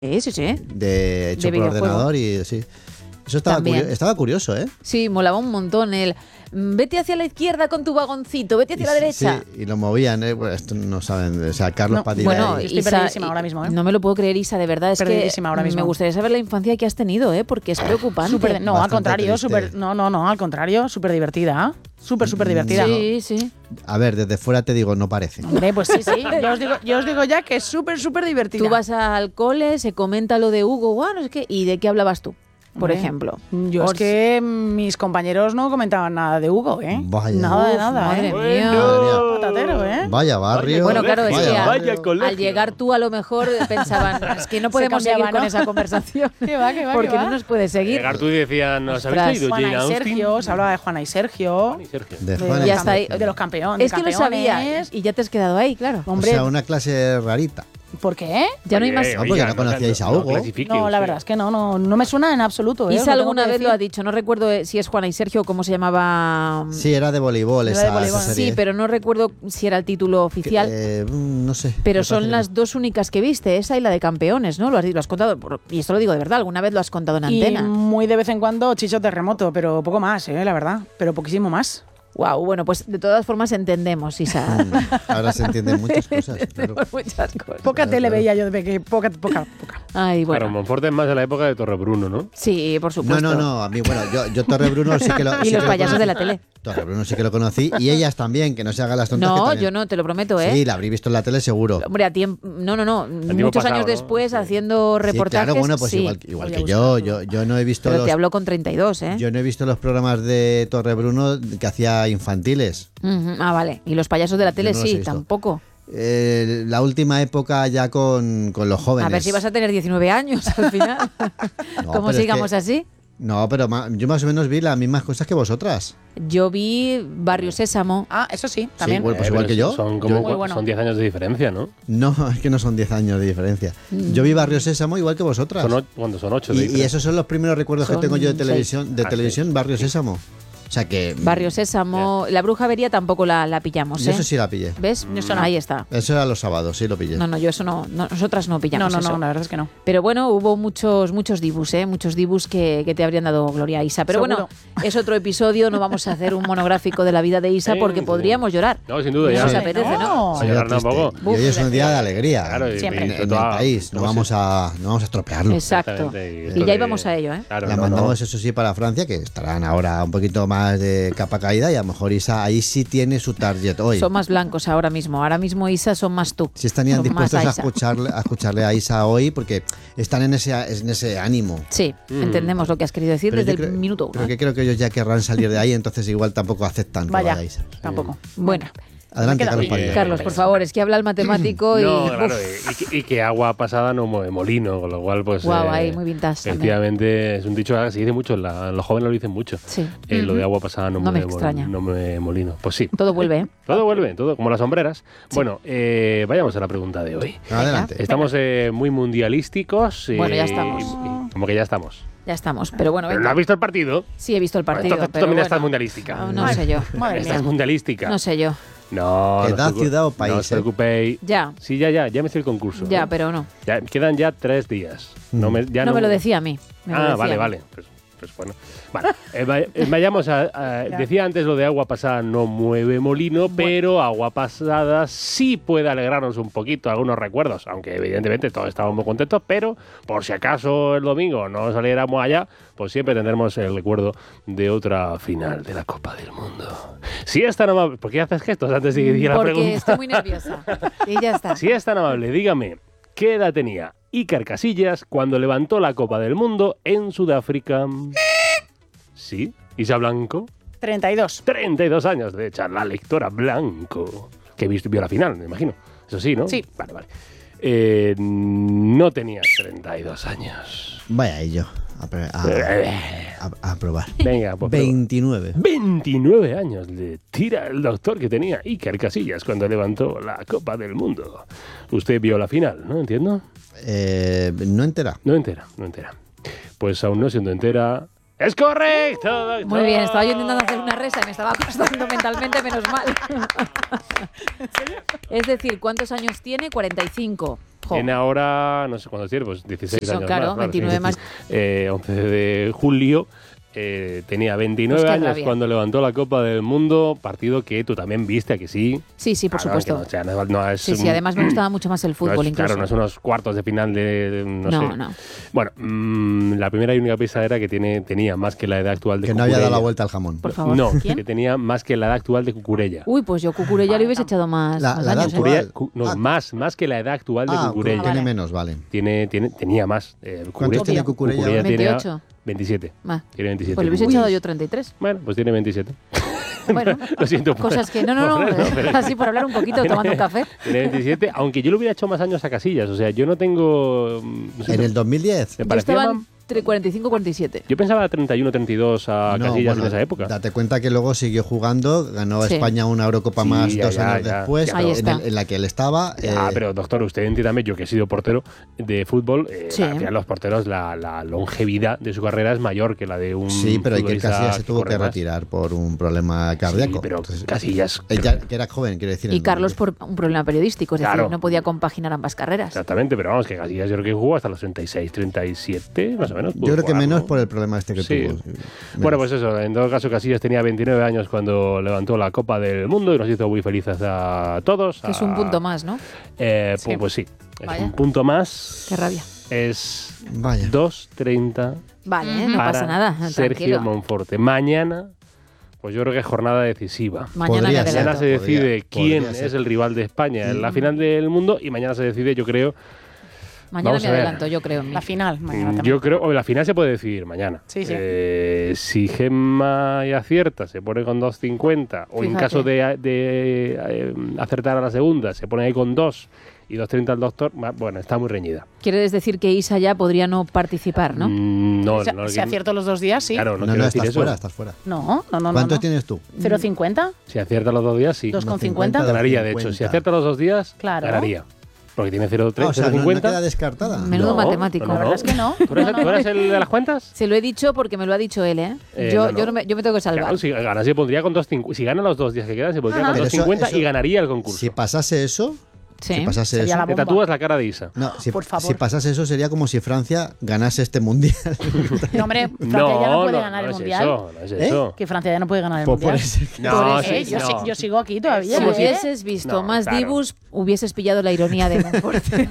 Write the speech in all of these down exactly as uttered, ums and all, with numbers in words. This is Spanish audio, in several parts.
Sí, sí, sí. De hecho de por ordenador y sí. Eso estaba, curio- estaba curioso, ¿eh? Sí, molaba un montón el vete hacia la izquierda con tu vagoncito, vete hacia y, la derecha. Sí, y lo movían, ¿eh? Pues esto no saben, o sea, Carlos no, Padilla. Bueno, y... estoy Isa, perdidísima ahora mismo, ¿eh? No me lo puedo creer, Isa, de verdad. Es que ahora mismo. Me gustaría saber la infancia que has tenido, ¿eh? Porque es preocupante. Super, no, Bastante al contrario, super, no, no, no, al contrario, súper divertida. Súper, súper divertida. Sí, sí. A ver, desde fuera te digo, no parece. Hombre, pues sí, sí. Yo os digo, yo os digo ya que es súper, súper divertida. Tú vas al cole, se comenta lo de Hugo, bueno, es que, ¿y de qué hablabas tú? Por Hombre, ejemplo. Yo Os... es que mis compañeros no comentaban nada de Hugo, ¿eh? Vaya. Nada de nada, madre ¿eh? Mía. Bueno. Patatero, ¿eh? Vaya barrio. Bueno, claro, es vaya que barrio. a, al llegar tú a lo mejor pensaban, es que no podemos seguir ¿no? con esa conversación. ¿Qué va, qué va, porque qué va? no nos puede seguir. Al llegar tú y decían, ¿no os habéis leído Juana Jane y Austen? Sergio, se hablaba de Juana y Sergio. Juana y Sergio. De, de, Juana y hasta ahí, de los campeones. Es que lo sabías y ya te has quedado ahí, claro. Hombre, o sea, una clase rarita. ¿Por qué? Ya no hay más. No, porque no conocíais a Hugo. No, no, la verdad es que no, no, no me suena en absoluto. ¿eh? Isa alguna vez lo ha dicho, no recuerdo si es Juana y Sergio o cómo se llamaba. Sí, era de voleibol esa, de voleibol. esa serie. Sí, pero no recuerdo si era el título oficial. Que, eh, no sé. Pero son las dos únicas que viste, esa y la de campeones, ¿no? Lo has, lo has contado, y esto lo digo de verdad, alguna vez lo has contado en y antena. Muy de vez en cuando Chicho Terremoto, pero poco más, ¿eh? La verdad, pero poquísimo más. Wow, bueno, pues de todas formas entendemos, Isa. Ahora se entienden muchas cosas. Claro. muchas cosas. Poca tele veía yo de pequeño, poca, poca, poca. Ay, bueno. Claro, Monforte es más de la época de Torrebruno, ¿no? Sí, por supuesto. No, no, no, a mí, bueno, yo, yo Torrebruno sí que lo Y sí los que payasos lo de la tele. Torrebruno sí que lo conocí y ellas también, que no se hagan las tontas. No, también... yo no, te lo prometo, ¿eh? Sí, la habrí visto en la tele seguro. Hombre, a tiempo, no, no, no, muchos pasado, años ¿no? después Sí. haciendo reportajes. Sí, claro, bueno, pues sí. igual, igual que yo, yo, yo no he visto Pero los... te hablo con treinta y dos, ¿eh? Yo no he visto los programas de Torrebruno que hacía infantiles. Uh-huh. Ah, vale. Y los payasos de la tele no los he sí, visto. tampoco. Eh, la última época ya con, con los jóvenes. A ver si vas a tener diecinueve años al final. No, ¿Cómo pero sigamos es que- así? No, pero ma- yo más o menos vi las mismas cosas que vosotras. Yo vi Barrio Sésamo. Ah, eso sí, también. Sí, bueno, pues Eh, igual pero que yo. Son como Yo- Muy bueno. son diez años de diferencia, ¿no? No, es que no son diez años de diferencia. Yo vi Barrio Sésamo igual que vosotras. Son o- cuando son ocho de y, y diferencia. esos son los primeros recuerdos Son que tengo yo de seis. televisión, de Ah, televisión Barrio Sésamo. O sea que... Barrio Sésamo. La Bruja Avería tampoco la, la pillamos, Yo ¿eh? eso sí la pillé. ¿Ves? Eso no. Ahí está. Eso era los sábados, sí lo pillé. No, no, yo eso no, no nosotras no No, pillamos no, eso. no, la verdad es que no. Pero bueno, hubo muchos muchos dibus, ¿eh? Muchos dibus que, que te habrían dado gloria, Isa. Pero Seguro. bueno, es otro episodio, no vamos a hacer un monográfico de la vida de Isa Sí, porque sí. podríamos llorar. No, sin duda, No ya. nos apetece, ¿no? A llorar triste. tampoco. Y hoy es un día de alegría Claro, y- Siempre. en, y en el toda- país. No no vamos, a, no vamos a estropearlo. Exacto. Exactamente, esto Y ya de- íbamos a ello, ¿eh? Claro, La no, mandamos, no. eso sí, para Francia, que estarán ahora un poquito más de capa caída y a lo mejor Isa ahí sí tiene su target hoy. Son más blancos ahora mismo. Ahora mismo, Isa, son más tú. Si estarían Son dispuestos más a Isa. escucharle, a escucharle a Isa hoy porque están en ese, en ese ánimo. Sí, Mm. entendemos lo que has querido decir Pero desde yo el creo- minuto uno. Pero ¿eh? que creo que ellos ya querrán salir de ahí, entonces igual tampoco aceptan que Vaya, vaya Isa. tampoco. Bueno, Adelante, Me queda Carlos bien. Padilla. Carlos, por favor, es que habla el matemático y... No, claro, Uf, y, que, y que agua pasada no mueve molino, con lo cual, pues. guau, eh, ahí, muy vintage también. Efectivamente, es un dicho que se dice mucho, la- los jóvenes lo dicen mucho. Sí. Eh, Lo de agua pasada no, No me mueve, mol- extraña. no mueve molino. Pues sí. Todo vuelve, ¿eh? Todo vuelve, todo, como las sombreras. Bueno, eh, vayamos a la pregunta de hoy. Adelante. Estamos eh, muy mundialísticos. y- Bueno, ya estamos. y- como que ya estamos. Ya estamos, pero bueno, ¿Pero venga. no has visto el partido? Sí, he visto el partido, Entonces tú pero también bueno. estás mundialística. No, no sé yo. Madre Estás mía. mundialística. No sé yo. No, Edad, no os preocu- ciudad o país, No os eh. preocupéis. Ya, Sí, ya, ya, ya me hice el concurso. ya, ¿eh? pero no. Ya, quedan ya tres días. No me, ya No no, me lo decía a mí. me lo Ah, decía vale, a mí. vale. Pues, pues bueno. Vale. Eh, va- eh, vayamos a, a- Decía antes lo de agua pasada no mueve molino, pero agua pasada sí puede alegrarnos un poquito algunos recuerdos, aunque evidentemente todos estábamos muy contentos, pero por si acaso el domingo no saliéramos allá, pues siempre tendremos el recuerdo de otra final de la Copa del Mundo. Si es tan amable, ¿por qué haces gestos antes de que diga la Porque pregunta? estoy muy nerviosa. Y ya está. Si es tan amable, dígame, ¿qué edad tenía Iker Casillas cuando levantó la Copa del Mundo en Sudáfrica? ¿Sí? ¿Isa Blanco? treinta y dos. treinta y dos años de echar la lectora Blanco. Que viste- vio la final, me imagino. Eso sí, ¿no? Sí. Vale, vale. Eh, no tenías treinta y dos años. Vaya ello. A, pre- a, a- a probar. Venga, pues. veintinueve. veintinueve años le tira el doctor que tenía Iker Casillas cuando levantó la Copa del Mundo. Usted vio la final, ¿no? ¿Entiendo? Eh, no entera. No entera, no entera. Pues aún no siendo entera... ¡Es correcto, doctor! Muy bien, estaba yo intentando hacer una resa y me estaba costando mentalmente, menos mal. Es decir, ¿cuántos años tiene? cuarenta y cinco. Tiene ahora, no sé cuántos tiene, pues dieciséis Sí, son, años claro, más. veintinueve más. Eh, once de julio. Eh, tenía veintinueve Pues qué años rabia. cuando levantó la Copa del Mundo, partido que tú también viste, ¿a que sí? Sí, sí, por Claro, supuesto. que no, o sea, no, no es Sí, sí, un- además me gustaba mucho más el no fútbol es- incluso. Claro, no es unos cuartos de final de, de- no, No, sé. no. Bueno, mmm, la primera y única pista era que tiene, tenía más que la edad actual de Que no había dado la Cucurella. vuelta al jamón. Por favor. No, ¿Quién? que tenía más que la edad actual de Cucurella. Uy, pues yo Cucurella le hubiese echado más, La- más la edad años. ¿eh? actual. Cucurella- cu- no, Ah. más, más que la edad actual de Ah, Cucurella. tiene vale. menos, vale. Tiene, tiene, tenía más. Eh, ¿Cuántos Cucurella- tiene Cucurella? Cucurella tenía veintiocho. veintisiete. Ah, Tiene veintisiete. pues le hubiese Uy. echado yo treinta y tres. Bueno, pues tiene veintisiete. Bueno, Lo siento. por- cosas que... No, no, no, por- pero- así por hablar un poquito, tomando un café. Tiene veintisiete, aunque yo le hubiera hecho más años a Casillas. O sea, yo no tengo... mm, no sé, En el dos mil diez. me Yo parecía estaba más- entre cuarenta y cinco y cuarenta y siete. Yo pensaba treinta y uno, treinta y dos a No, Casillas bueno, en esa época. Date cuenta que luego siguió jugando, ganó Sí. España una Eurocopa Sí, más ya, dos ya, años ya. después, Ahí en, está. el- en la que él estaba. Ah, eh, pero doctor, usted entiéndame, yo que he sido portero de fútbol, eh, Sí. al final los porteros, la, la longevidad de su carrera es mayor que la de un sí, pero Iker futbolista Casillas se tuvo corre que más. retirar por un problema cardíaco. Sí, pero Entonces, Casillas... él ya- que era joven, quiero decir. en Y el Carlos dos mil diez. por un problema periodístico, es decir, Claro. no podía compaginar ambas carreras. Exactamente, pero vamos, que Casillas yo creo que jugó hasta los treinta y seis, treinta y siete, más o menos. pudo Yo creo que jugar, menos ¿no? por el problema este que Sí. tuvo. Bueno, Menos. pues eso, en todo caso Casillas tenía veintinueve años cuando levantó la Copa del Mundo y nos hizo muy felices a todos. Que es un a- punto más, ¿no? Eh, Sí. pues, pues sí, es Vaya. un punto más. Qué rabia. Es Vaya. dos treinta Vale, ¿eh? no para pasa nada. Sergio Tranquilo. Monforte. Mañana, pues yo creo que es jornada decisiva. Mañana Podría me ser. Mañana adelanto. se decide Podría- quién podría ser. es el rival de España en la Mm. final del mundo y mañana se decide, yo creo, Mañana Vamos me a ver. adelanto, yo creo. en mí. La final, mañana también. yo creo, o la final se puede decidir mañana. Sí, sí. Eh, si Gemma y acierta, se pone con dos cincuenta, o en Fíjate. caso de, de, eh, acertar a la segunda, se pone ahí con dos y dos treinta al doctor, va- bueno, está muy reñida. Quieres decir que Isa ya podría no participar, ¿no? Mm, no, Si, no, si acierto los dos días, sí. Claro, no, No, quiero no, decir estás eso. fuera, estás fuera. No, no, no. no, ¿Cuántos no. tienes tú? ¿cero coma cincuenta? Si acierta los dos días, sí. Dos con Uno cincuenta. cincuenta. Ganaría, de hecho. Si cincuenta. acierta los dos días, Claro. ganaría. Porque tiene cero Ah, tres, o sea, no, no cincuenta. queda descartada. Menudo matemático. La verdad es que no. ¿Tú eres, el- tú eres el de las cuentas? Se lo he dicho porque me lo ha dicho él, ¿eh? Eh, yo, no, no. Yo, no me, yo me tengo que salvar. Claro, si gana, se pondría con dos cincuenta. Si gana los dos días que quedan, se pondría Ajá. con Pero dos eso- cincuenta eso- y ganaría el concurso. Si pasase eso, Sí. si pasase Sería eso, la Te bomba. tatúas la cara de Isa. no, si, Por favor. si pasase eso sería como si Francia ganase este mundial. No, hombre, Francia ya no puede ganar no el es mundial. eso, no es ¿Eh? eso. Que Francia ya no puede ganar el Pues por mundial. eso- No, Por sí, Eh, yo, no. si- yo sigo aquí todavía. Si ¿eh? hubieses visto No, más claro. Dibus, hubieses pillado la ironía de Monforte.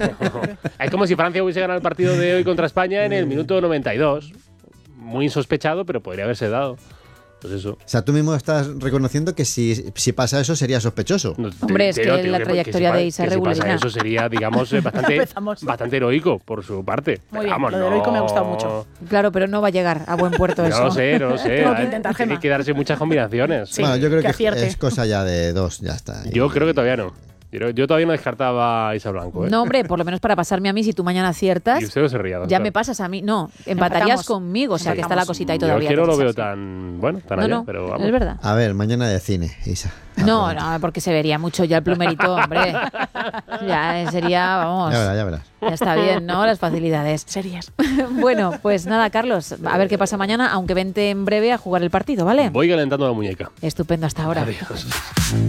Es como si Francia hubiese ganado el partido de hoy contra España en el minuto noventa y dos. Muy insospechado, pero podría haberse dado. Pues eso. O sea, tú mismo estás reconociendo que si, si pasa eso sería sospechoso. No, te- Hombre, es te- que no, te digo la que- trayectoria que si de pa- Isa que si pasa regularina. eso sería, digamos, eh, bastante, Empezamos. bastante heroico por su parte. Muy Pero bien, vamos, lo de heroico me ha gustado no- mucho. Claro, pero no va a llegar a buen puerto No eso. lo sé, no lo sé. Tengo que Hay- intentar, Tiene Gemma. que darse muchas combinaciones. Sí, bueno, yo creo que que, acierte. es cosa ya de dos, ya está. Yo Y- creo que todavía no. Yo, yo todavía no descartaba a Isa Blanco. ¿eh? No, hombre, por lo menos para pasarme a mí, si tú mañana aciertas, Y usted no se ría. ya doctor. me pasas a mí. No, empatarías Empatamos. conmigo, o sea que está la Empatamos. cosita ahí Yo todavía. es que no lo que veo se sabe. tan bueno, tan No, allá, no, pero vamos. es verdad. A ver, mañana de cine, Isa. No, no, porque se vería mucho ya el plumerito, hombre. Ya eh, sería, vamos, Ya verás, ya verás. ya está bien, ¿no? Las facilidades. Series. Bueno, pues nada, Carlos, a ver qué pasa mañana, aunque vente en breve a jugar el partido, ¿vale? Voy calentando la muñeca. Estupendo hasta ahora. Adiós.